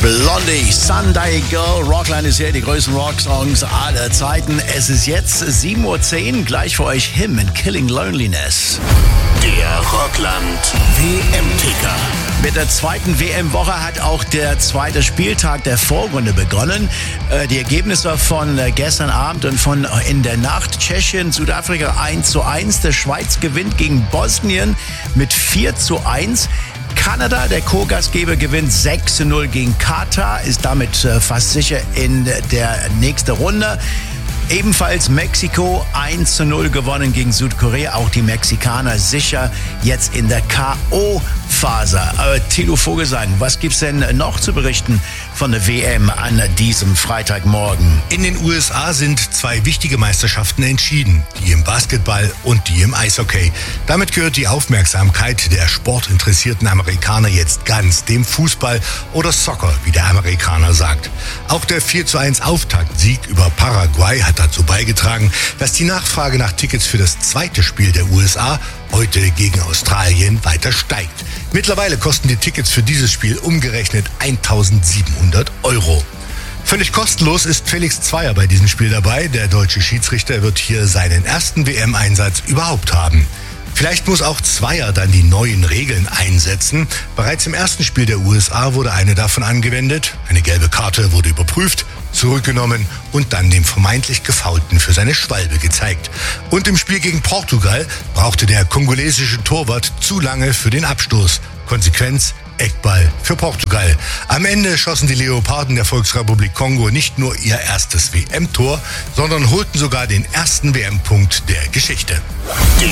Blondie, Sunday Girl, Rockline ist hier, die größten Rocksongs aller Zeiten. Es ist jetzt 7:10 Uhr, gleich für euch Him and Killing Loneliness. Der Rockland WM-Ticker. Mit der zweiten WM-Woche hat auch der zweite Spieltag der Vorrunde begonnen. Die Ergebnisse von gestern Abend und von in der Nacht: Tschechien, Südafrika 1:1. Der Schweiz gewinnt gegen Bosnien mit 4:1. Kanada, der Co-Gastgeber, gewinnt 6:0 gegen Katar, ist damit fast sicher in der nächsten Runde. Ebenfalls Mexiko 1:0 gewonnen gegen Südkorea. Auch die Mexikaner sicher jetzt in der K.O.-Phase. Thilo Vogelsang, was gibt's denn noch zu berichten von der WM an diesem Freitagmorgen? In den USA sind zwei wichtige Meisterschaften entschieden. Die im Basketball und die im Eishockey. Damit gehört die Aufmerksamkeit der sportinteressierten Amerikaner jetzt ganz dem Fußball oder Soccer, wie der Amerikaner sagt. Auch der 4:1 Auftaktsieg über Paraguay hat dazu beigetragen, dass die Nachfrage nach Tickets für das zweite Spiel der USA heute gegen Australien weiter steigt. Mittlerweile kosten die Tickets für dieses Spiel umgerechnet 1.700 €. Völlig kostenlos ist Felix Zweier bei diesem Spiel dabei. Der deutsche Schiedsrichter wird hier seinen ersten WM-Einsatz überhaupt haben. Vielleicht muss auch Zweier dann die neuen Regeln einsetzen. Bereits im ersten Spiel der USA wurde eine davon angewendet. Eine gelbe Karte wurde überprüft, zurückgenommen und dann dem vermeintlich Gefoulten für seine Schwalbe gezeigt. Und im Spiel gegen Portugal brauchte der kongolesische Torwart zu lange für den Abstoß. Konsequenz: Eckball für Portugal. Am Ende schossen die Leoparden der Volksrepublik Kongo nicht nur ihr erstes WM-Tor, sondern holten sogar den ersten WM-Punkt der Geschichte.